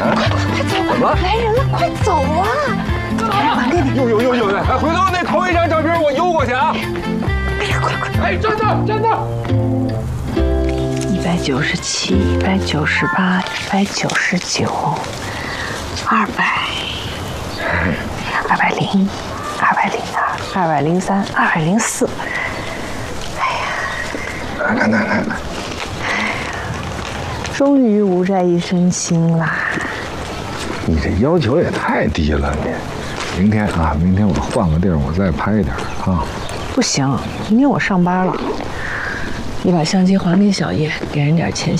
快走吧！来人了，快走啊！还给你。 有！哎，回头那头一张照片我邮过去啊！ 哎呀，快！ 哎，站那 ！197、198、199、200、202、203、204。 看， 终于无债一身轻啦！ 你这要求也太低了，你。明天我换个地儿，我再拍点啊。 不行，明天我上班了。你把相机还给小叶，给人点钱。